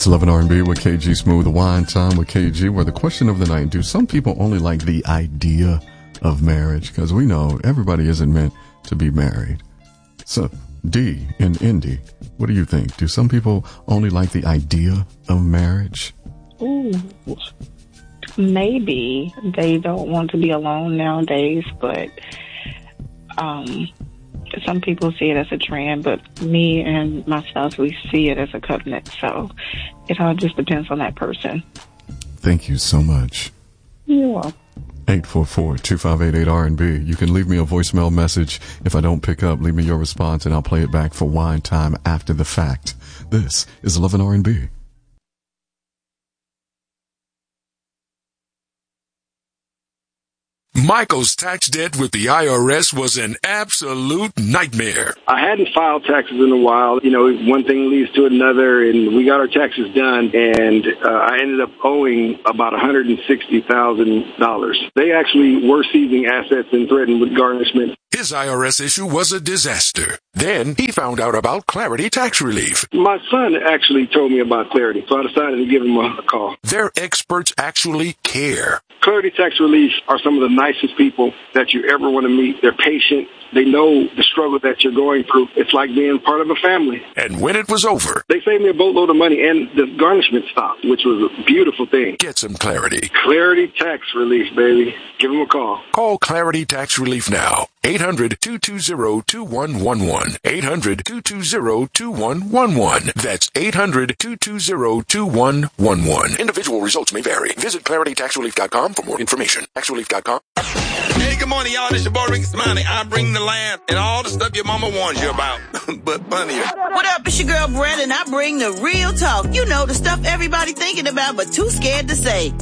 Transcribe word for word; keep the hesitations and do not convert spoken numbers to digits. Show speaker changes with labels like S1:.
S1: It's eleven R and B with K G Smooth, the wine time with K G, where the question of the night, do some people only like the idea of marriage? Because we know everybody isn't meant to be married. So, D in Indy, what do you think? Do some people only like the idea of marriage?
S2: Ooh, maybe they don't want to be alone nowadays, but um, some people see it as a trend, but me and my spouse, we see it as a covenant. So it all just depends on that person.
S1: Thank you so much.
S2: You're welcome.
S1: eight four four, two five eight, eight R and B. You can leave me a voicemail message. If I don't pick up, leave me your response and I'll play it back for wine time after the fact. This is eleven R and B.
S3: Michael's tax debt with the I R S was an absolute nightmare.
S4: I hadn't filed taxes in a while. You know, one thing leads to another, and we got our taxes done, and uh, I ended up owing about one hundred sixty thousand dollars. They actually were seizing assets and threatened with garnishment.
S3: His I R S issue was a disaster. Then he found out about Clarity Tax Relief.
S4: My son actually told me about Clarity, so I decided to give him a, a call.
S3: Their experts actually care.
S4: Clarity Tax Relief are some of the nicest people that you ever want to meet. They're patient. They know the struggle that you're going through. It's like being part of a family.
S3: And when it was over,
S4: they saved me a boatload of money, and the garnishment stopped, which was a beautiful thing.
S3: Get some clarity.
S4: Clarity Tax Relief, baby. Give them a call.
S3: Call Clarity Tax Relief now. eight hundred, two two zero, two one one one. eight hundred, two two zero, two one one one. That's eight hundred, two two zero, two one one one. Individual results may vary. Visit clarity tax relief dot com for more information. tax relief dot com.
S5: Hey, good morning, y'all. This your boy Ricky Smiley. I bring the lamb and all the stuff your mama warns you about, but funnier.
S6: What up? It's your girl Brandon. I bring the real talk. You know, the stuff everybody thinking about but too scared to say.